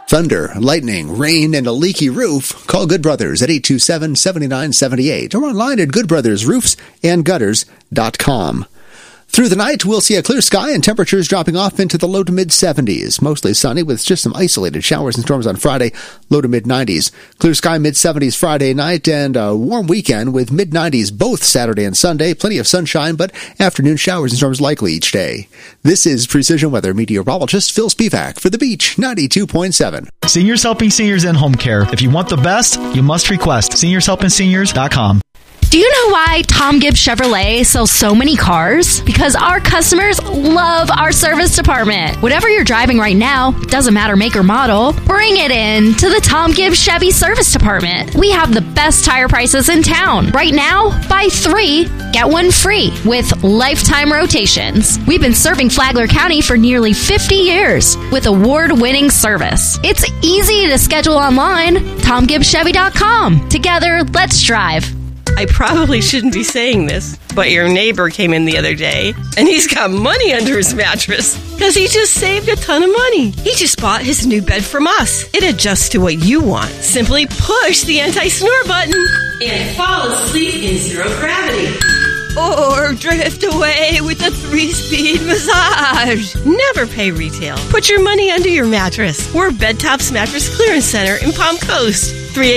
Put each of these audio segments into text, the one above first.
Thunder, lightning, rain, and a leaky roof? Call Good Brothers at 827-7978 or online at goodbrothersroofsandgutters.com. Through the night, we'll see a clear sky and temperatures dropping off into the low to mid-70s. Mostly sunny with just some isolated showers and storms on Friday, low to mid-90s. Clear sky mid-70s Friday night and a warm weekend with mid-90s both Saturday and Sunday. Plenty of sunshine, but afternoon showers and storms likely each day. This is Precision Weather meteorologist Phil Spivak for The Beach 92.7. Seniors Helping Seniors in Home Care. If you want the best, you must request seniorshelpingseniors.com. Do you know why Tom Gibbs Chevrolet sells so many cars? Because our customers love our service department. Whatever you're driving right now, doesn't matter make or model, bring it in to the Tom Gibbs Chevy Service Department. We have the best tire prices in town. Right now, buy 3, get 1 free with lifetime rotations. We've been serving Flagler County for nearly 50 years with award-winning service. It's easy to schedule online. TomGibbsChevy.com. Together, let's drive. I probably shouldn't be saying this, but your neighbor came in the other day, and he's got money under his mattress because he just saved a ton of money. He just bought his new bed from us. It adjusts to what you want. Simply push the anti-snore button and fall asleep in zero gravity. Or drift away with a 3-speed massage. Never pay retail. Put your money under your mattress. We're Bed Tops Mattress Clearance Center in Palm Coast.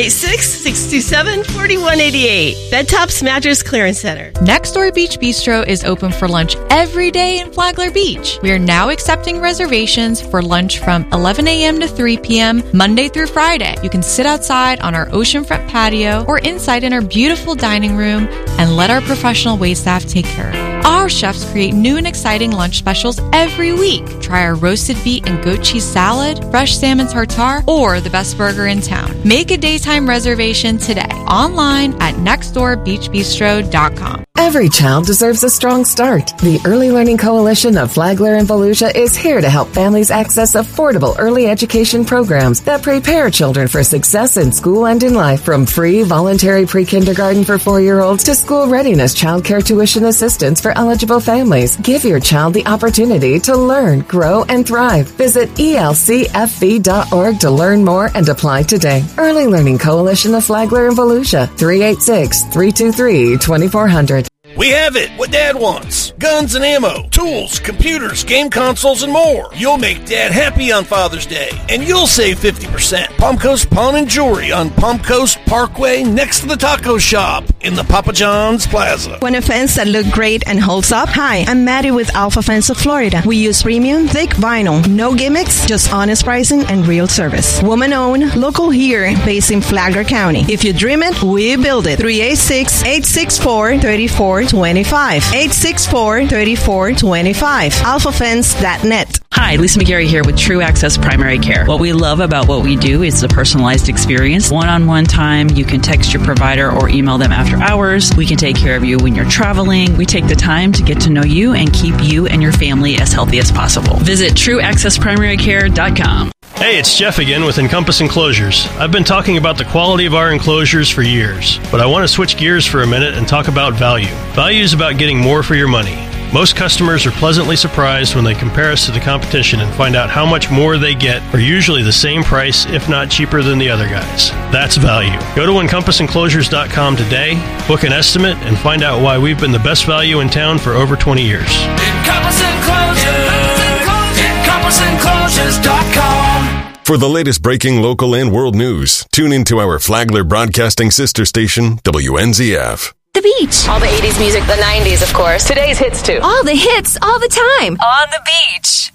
386-627-4188. Bed Tops Mattress Clearance Center. Next Door Beach Bistro is open for lunch every day in Flagler Beach. We are now accepting reservations for lunch from 11 a.m. to 3 p.m. Monday through Friday. You can sit outside on our oceanfront patio or inside in our beautiful dining room and let our professional waitstaff take care of it. Our chefs create new and exciting lunch specials every week. Try our roasted beet and goat cheese salad, fresh salmon tartare, or the best burger in town. Make a daytime reservation today online at nextdoorbeachbistro.com. Every child deserves a strong start. The Early Learning Coalition of Flagler and Volusia is here to help families access affordable early education programs that prepare children for success in school and in life, from free voluntary pre-kindergarten for 4-year-olds to school readiness childcare tuition assistance for eligible families. Give your child the opportunity to learn, grow, and thrive. Visit elcfv.org to learn more and apply today. Early Learning Coalition of Flagler and Volusia, 386-323-2400. We have it, what Dad wants. Guns and ammo, tools, computers, game consoles, and more. You'll make Dad happy on Father's Day, and you'll save 50%. Palm Coast Pawn and Jewelry on Palm Coast Parkway next to the taco shop in the Papa John's Plaza. Want a fence that look great and holds up? Hi, I'm Maddie with Alpha Fence of Florida. We use premium, thick vinyl. No gimmicks, just honest pricing and real service. Woman-owned, local here, based in Flagler County. If you dream it, we build it. 386-864-3425. 864-3425. AlphaFence.net. Hi, Lisa McGarry here with True Access Primary Care. What we love about what we do is the personalized experience. One-on-one time, you can text your provider or email them after hours. We can take care of you when you're traveling. We take the time to get to know you and keep you and your family as healthy as possible. Visit TrueAccessPrimaryCare.com. Hey, it's Jeff again with Encompass Enclosures. I've been talking about the quality of our enclosures for years, but I want to switch gears for a minute and talk about value. Value is about getting more for your money. Most customers are pleasantly surprised when they compare us to the competition and find out how much more they get for usually the same price, if not cheaper than the other guys. That's value. Go to EncompassEnclosures.com today, book an estimate, and find out why we've been the best value in town for over 20 years. Encompass Enclosures. EncompassEnclosures.com. For the latest breaking local and world news, tune into our Flagler Broadcasting sister station, WNZF. The Beach. All the 80s music, the 90s, of course. Today's hits, too. All the hits, all the time. On the beach.